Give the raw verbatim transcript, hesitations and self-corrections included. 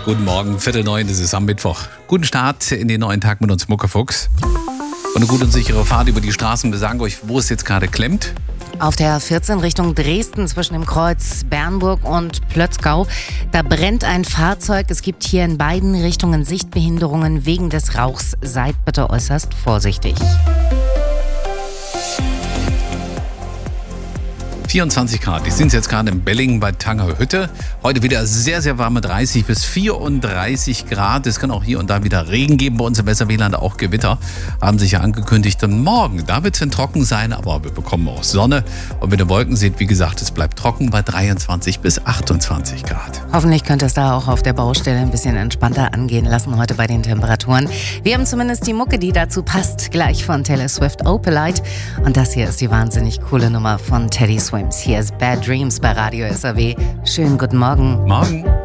Guten Morgen, Viertel neun, es ist am Mittwoch. Guten Start in den neuen Tag mit uns Muckefuchs. Und eine gute und sichere Fahrt über die Straßen. Wir sagen euch, wo es jetzt gerade klemmt. Auf der vierzehn Richtung Dresden zwischen dem Kreuz Bernburg und Plötzgau. Da brennt ein Fahrzeug. Es gibt hier in beiden Richtungen Sichtbehinderungen wegen des Rauchs. Seid bitte äußerst vorsichtig. vierundzwanzig Grad, die sind jetzt gerade in Bellingen bei Tangerhütte. Heute wieder sehr, sehr warme dreißig bis vierunddreißig Grad. Es kann auch hier und da wieder Regen geben. Bei uns im S R W-Land auch Gewitter. Haben sich ja angekündigt. Und morgen, da wird es dann trocken sein, aber wir bekommen auch Sonne. Und wenn ihr Wolken seht, wie gesagt, es bleibt trocken bei dreiundzwanzig bis achtundzwanzig Grad. Hoffentlich könnt ihr es da auch auf der Baustelle ein bisschen entspannter angehen lassen heute bei den Temperaturen. Wir haben zumindest die Mucke, die dazu passt, gleich von Taylor Swift, Opalite. Und das hier ist die wahnsinnig coole Nummer von Teddy Swims. Hier ist Bad Dreams bei Radio S R W. Schönen guten Morgen. Morgen.